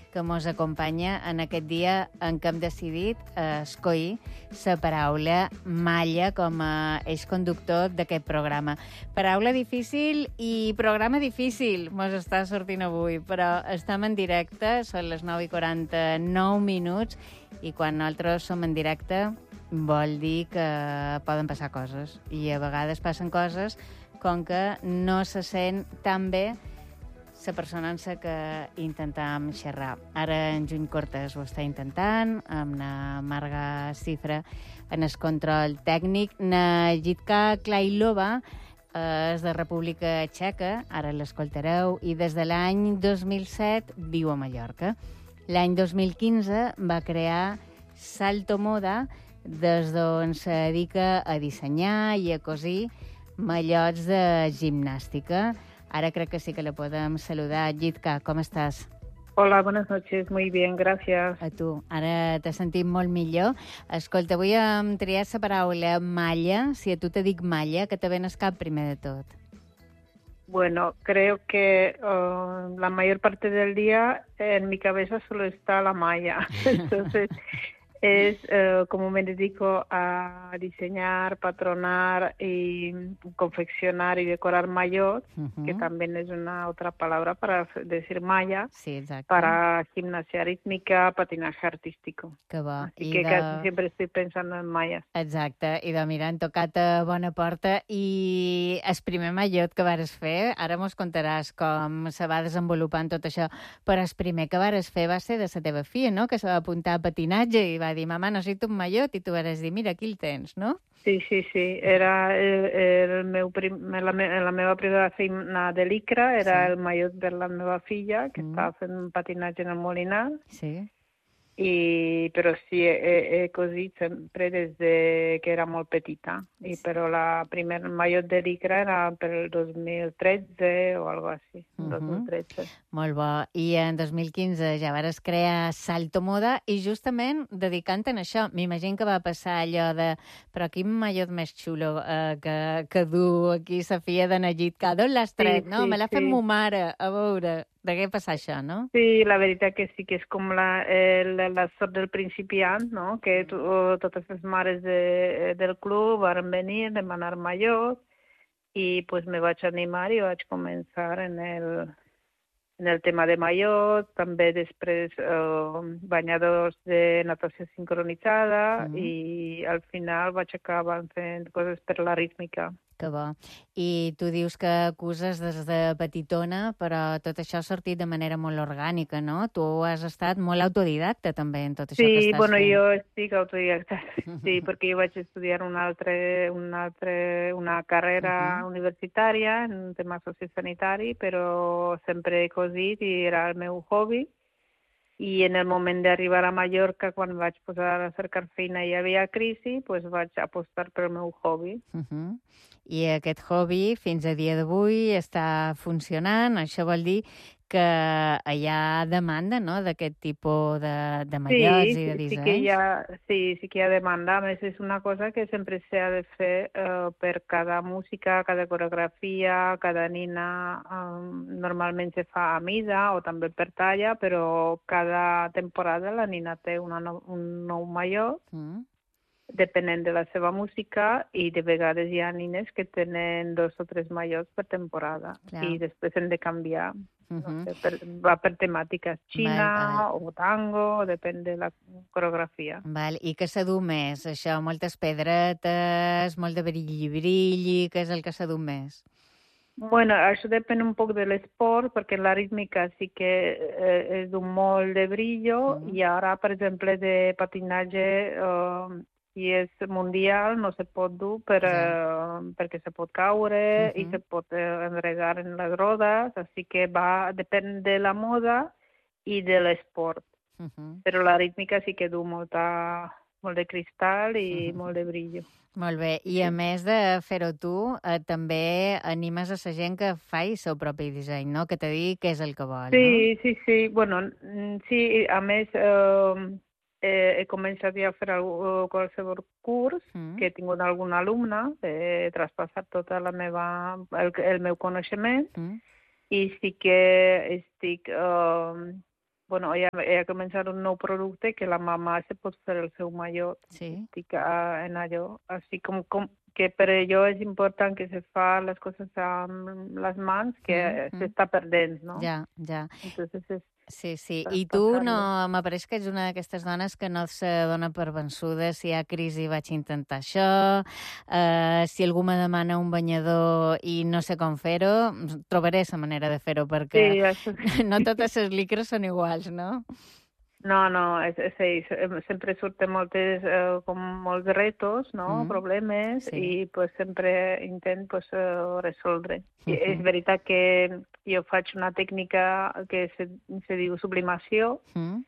que mos acompanya en aquest dia en què hem decidit escollir la paraula malla com a eix conductor d'aquest programa. Paraula difícil i programa difícil mos està sortint avui, però estem en directe, són les 9:49 minuts, i quan nosaltres som en directe vol dir que poden passar coses, i a vegades passen coses com que no se sent tan bé la persona amb la que intentàvem xerrar. Ara en Juny Cortés ho està intentant, amb la Marga Cifra en el control tècnic. Na Jitka Klailova és de República Txeca, ara l'escoltareu, i des de l'any 2007 viu a Mallorca. L'any 2015 va crear Salto Moda, des d'on se dedica a dissenyar i a cosir mallots de gimnàstica. Ara crec que sí que la podem saludar. Jitka, com estàs? Hola, buenas noches. Muy bien, gracias. A tu. Ara t'has sentit molt millor. Escolta, avui hem triat la paraula malla. Si a tu te dic malla, que te ven al cap primer de tot? Bueno, creo que la mayor parte del día en mi cabeza solo está la malla. Entonces, es como me dedico a diseñar, patronar y confeccionar y decorar maillot, que también es una otra palabra para decir malla, sí, exacte, para gimnasia rítmica, patinaje artístico. Que bo. Así que casi siempre estoy pensando en mallas. Exacte, i mira, han tocat a bona porta, i el primer maillot que vares fer, ara mos contaràs com se va desenvolupant tot això, però el primer que vares fer va ser de la teva filla, no?, que se va apuntar a patinatge i va dir, mamà, necessito un maillot, i tu vares dir, mira, aquí el tens, no? Sí, sí, sí. Era la meva primera feina de licra, era el maillot de la meva filla, que estava fent patinatge en el Molinar. Sí. Però sí, he cosit sempre des de que era molt petita. Però la primer maillot de licra era per el 2013 o algo així. 2013. Molt bo. I en 2015 ja vares crear Salto Moda i justament dedicant-te a això. M'imagino que va passar allò de però quin maillot més xulo que du aquí sa filla de na Jitka. D'on l'has tret, no? Me l'ha fet mo mare, a veure. Degué passar això, no? Sí, la veritat que sí, que és com la sort del principiant, no? Que totes les mares del club van venir a demanar maillot i pues me vaig animar i vaig començar en el tema de maillot, també després banyadors de natació sincronitzada i al final vaig acabar fent coses per la rítmica. Que bo. I tu dius que acuses des de petitona, però tot això ha sortit de manera molt orgànica, no? Tu has estat molt autodidacta també en tot això que estàs fent. Sí, bueno, jo estic autodidacta, sí, perquè jo vaig estudiar una carrera universitària en tema sociosanitari, però sempre he cosit i era el meu hobby. I en el moment d'arribar a Mallorca, quan vaig posar a cercar feina i hi havia crisi, doncs vaig apostar pel meu hobby. I aquest hobby, fins a dia d'avui, està funcionant. Això vol dir que hi ha demanda, no?, d'aquest tipus de mallots i de dissenys. Sí que hi ha demanda. A més, és una cosa que sempre s'ha de fer per cada música, cada coreografia, cada nina. Normalment se fa a mida o també per talla, però cada temporada la nina té un nou mallot, depenent de la seva música, i de vegades hi ha nines que tenen 2 o 3 mallots per temporada. I després hem de canviar. No sé, va per temàtiques, Xina o tango, depèn de la coreografia. I què s'ha du més? Això, moltes pedretes, molt de brilli, què és el que s'ha du més? Bueno, això depèn un poc de l'esport, perquè la rítmica sí que és d'un molt de brillo, i ara, per exemple, de patinatge, si és mundial, no se pot dur perquè se pot caure i se pot enredar en les rodes, així que depèn de la moda i de l'esport. Però la rítmica sí que du molt de cristall i molt de brillo. Molt bé. I a més de fer-ho tu, també animes a la gent que fa el seu propi disseny, no? Que te digui què és el que vol, no? Sí. Bueno, sí, a més he començat ja a fer qualsevol curs, que he tingut algun alumne, he traspassat tot el meu coneixement, i sí que estic bueno, he a començar un nou producte que la mamà se pot fer el seu mallot. Sí. Estic en allò. Així com que per allò és important que se fa les coses amb les mans, que s'està perdent, no? Ja, ja. Entonces Sí. I tu no... M'apareix que ets una d'aquestes dones que no se dona per vençuda. Si hi ha crisi vaig intentar això. Si algú me demana un banyador i no sé com fer-ho, trobaré la manera de fer-ho, perquè sí, això sí. no totes les licres són iguals, no? No, sempre surten molts retos, no? Problemes, sí. i pues, sempre intent resoldre. És veritat que jo faig una tècnica que se diu sublimació,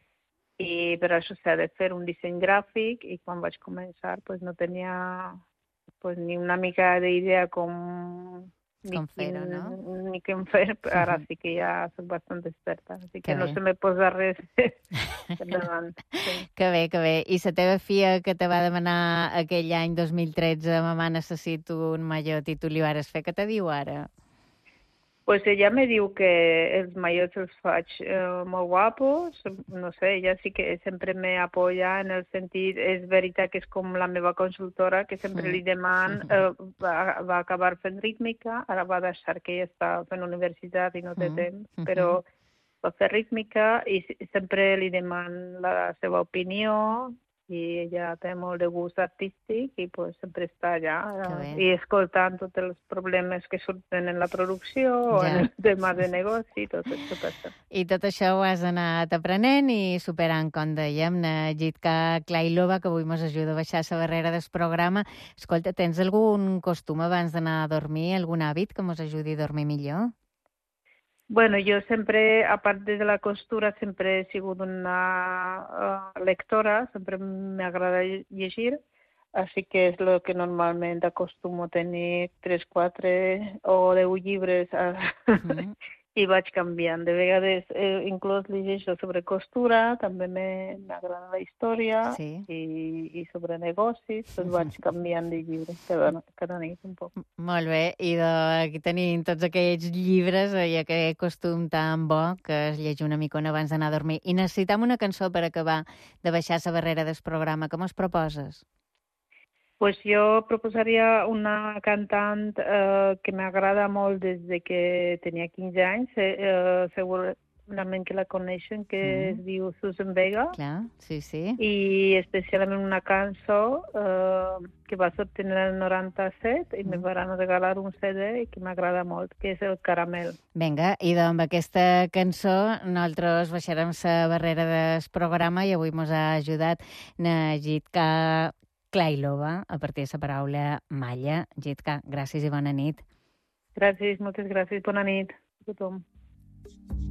i per això s'ha de fer un disseny gràfic, i quan vaig començar pues, no tenia pues, ni una mica d'idea com fer-ho, no? Ni què fer, ara sí que ja soc bastant experta, així que no se me posa res endavant. Sí. Que bé. I la teva filla que te va demanar aquell any 2013, mamà, necessito un mallot, i tu li vares fer, què te diu ara? Pues ella me diu que els mallots els faig molt guapos, no sé, ella sí que sempre me apoya en el sentit, és veritat que és com la meva consultora, que sempre li deman, va acabar fent rítmica, ara va deixar que ella està fent universitat i no té temps, però va fer rítmica i sempre li deman la seva opinió, i ella té molt de gust artístic i pues, sempre està allà i escoltant tots els problemes que surten en la producció o en el tema de negoci, tot això. I tot això ho has anat aprenent i superant, com dèiem, Jitka Klailova, que avui ens ajuda a baixar la barrera del programa. Escolta, tens algun costum abans d'anar a dormir, algun hàbit que ens ajudi a dormir millor? Bueno, jo sempre, a part de la costura, sempre he sigut una lectora, sempre m'agrada llegir, així que és el que normalment acostumo a tenir 3, 4 o 10 llibres i vaig canviant. De vegades inclús llegeixo sobre costura, també m'agrada la història i sobre negocis, doncs vaig canviant de llibres cada nit un poc. Molt bé, i aquí tenim tots aquests llibres i aquest costum tan bo que es llegeix una micona abans d'anar a dormir. I necessitam una cançó per acabar de baixar la barrera del programa. Com es proposes? Pues jo proposaria una cantant que m'agrada molt des de que tenia 15 anys, segurament que la coneixen, que es diu Susan Vega. Clar, sí. I especialment una cançó que va sortir en el 97 i me van regalar un CD que m'agrada molt, que és el Caramel. Vinga, i amb aquesta cançó nosaltres baixarem la barrera del programa i avui ens ha ajudat Jitka Klailova, a partir de la paraula malla. Jitka, gràcies i bona nit. Gràcies, moltes gràcies. Bona nit a tothom.